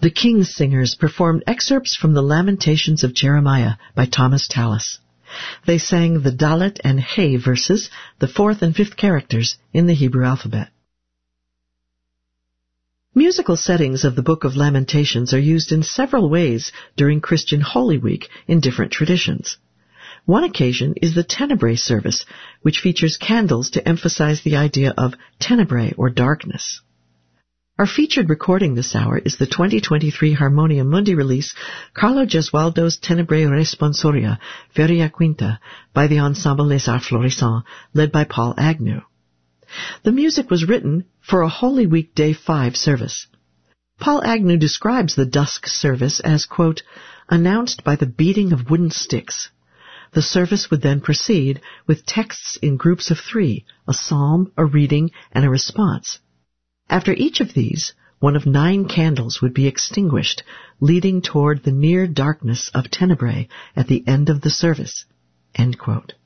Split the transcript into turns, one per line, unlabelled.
The King's Singers performed excerpts from the Lamentations of Jeremiah by Thomas Tallis. They sang the Dalet and Hey verses, the fourth and fifth characters in the Hebrew alphabet. Musical settings of the Book of Lamentations are used in several ways during Christian Holy Week in different traditions. One occasion is the Tenebrae service, which features candles to emphasize the idea of tenebrae or darkness. Our featured recording this hour is the 2023 Harmonia Mundi release Carlo Gesualdo's Tenebrae Responsoria, Feria Quinta, by the Ensemble Les Arts Florissants, led by Paul Agnew. The music was written for a Holy Week Day 5 service. Paul Agnew describes the dusk service as, quote, announced by the beating of wooden sticks. The service would then proceed with texts in groups of 3, a psalm, a reading, and a response. After each of these, one of 9 candles would be extinguished, leading toward the near darkness of tenebrae at the end of the service. End quote.